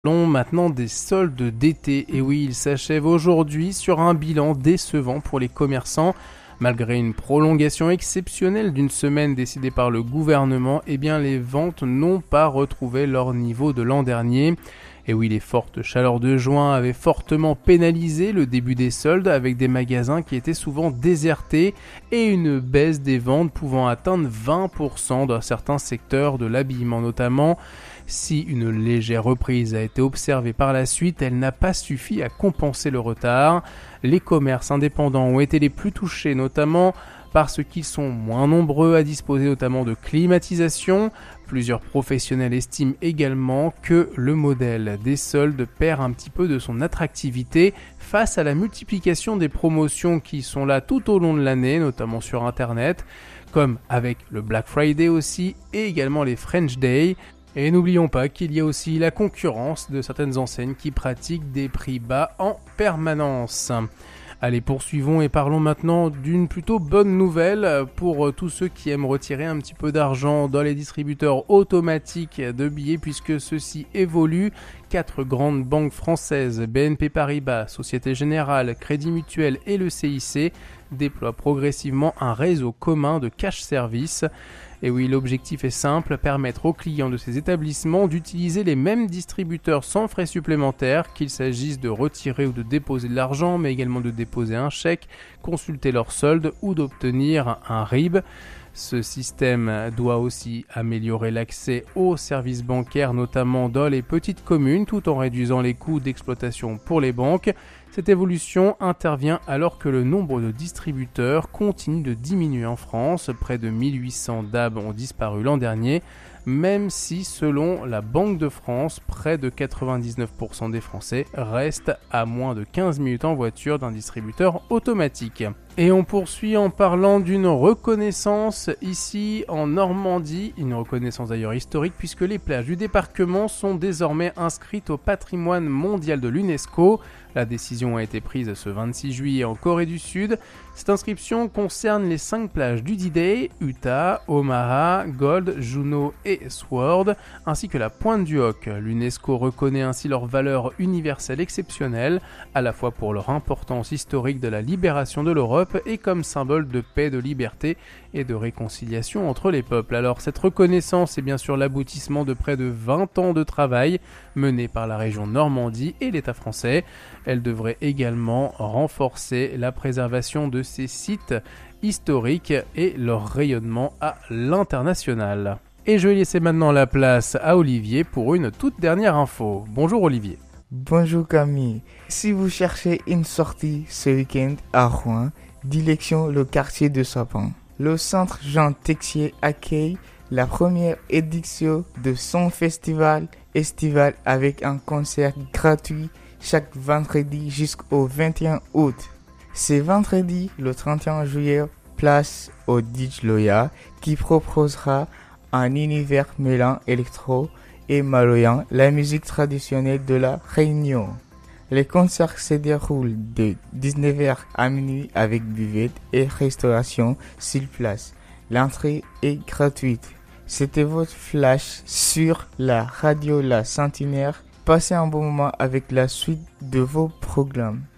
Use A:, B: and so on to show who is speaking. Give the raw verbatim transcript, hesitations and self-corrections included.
A: Parlons maintenant des soldes d'été. Et oui, il s'achève aujourd'hui sur un bilan décevant pour les commerçants. Malgré une prolongation exceptionnelle d'une semaine décidée par le gouvernement, eh bien les ventes n'ont pas retrouvé leur niveau de l'an dernier. Et oui, les fortes chaleurs de juin avaient fortement pénalisé le début des soldes avec des magasins qui étaient souvent désertés et une baisse des ventes pouvant atteindre vingt pour cent dans certains secteurs de l'habillement notamment. Si une légère reprise a été observée par la suite, elle n'a pas suffi à compenser le retard. Les commerces indépendants ont été les plus touchés, notamment parce qu'ils sont moins nombreux à disposer notamment de climatisation. Plusieurs professionnels estiment également que le modèle des soldes perd un petit peu de son attractivité face à la multiplication des promotions qui sont là tout au long de l'année, notamment sur Internet, comme avec le Black Friday aussi, et également les French Day. Et n'oublions pas qu'il y a aussi la concurrence de certaines enseignes qui pratiquent des prix bas en permanence. Allez, poursuivons et parlons maintenant d'une plutôt bonne nouvelle pour tous ceux qui aiment retirer un petit peu d'argent dans les distributeurs automatiques de billets puisque ceux-ci évoluent. Quatre grandes banques françaises, B N P Paribas, Société Générale, Crédit Mutuel et le C I C, déploient progressivement un réseau commun de cash service. Et oui, l'objectif est simple, permettre aux clients de ces établissements d'utiliser les mêmes distributeurs sans frais supplémentaires, qu'il s'agisse de retirer ou de déposer de l'argent, mais également de déposer un chèque, consulter leur solde ou d'obtenir un R I B. Ce système doit aussi améliorer l'accès aux services bancaires, notamment dans les petites communes, tout en réduisant les coûts d'exploitation pour les banques. Cette évolution intervient alors que le nombre de distributeurs continue de diminuer en France. Près de mille huit cents D A B ont disparu l'an dernier, même si, selon la Banque de France, près de quatre-vingt-dix-neuf pour cent des Français restent à moins de quinze minutes en voiture d'un distributeur automatique. Et on poursuit en parlant d'une reconnaissance ici en Normandie, une reconnaissance d'ailleurs historique puisque les plages du débarquement sont désormais inscrites au patrimoine mondial de l'UNESCO. La décision a été prise ce vingt-six juillet en Corée du Sud. Cette inscription concerne les cinq plages du D-Day, Utah, Omaha, Gold, Juneau et Sword, ainsi que la Pointe du Hoc. L'UNESCO reconnaît ainsi leur valeur universelle exceptionnelle, à la fois pour leur importance historique de la libération de l'Europe et comme symbole de paix, de liberté et de réconciliation entre les peuples. Alors cette reconnaissance est bien sûr l'aboutissement de près de vingt ans de travail mené par la région Normandie et l'État français. Elle devrait également renforcer la préservation de ces sites historiques et leur rayonnement à l'international. Et je vais laisser maintenant la place à Olivier pour une toute dernière info. Bonjour Olivier.
B: Bonjour Camille. Si vous cherchez une sortie ce week-end à Rouen, direction le quartier de Sapin. Le centre Jean Texier accueille la première édition de son festival estival avec un concert gratuit chaque vendredi jusqu'au vingt et un août. C'est vendredi le trente et un juillet, place au D J Loya qui proposera un univers mêlant électro et maloyant la musique traditionnelle de la Réunion. Les concerts se déroulent de dix-neuf heures à minuit avec buvette et restauration sur place. L'entrée est gratuite. C'était votre flash sur la radio La Centenaire. Passez un bon moment avec la suite de vos programmes.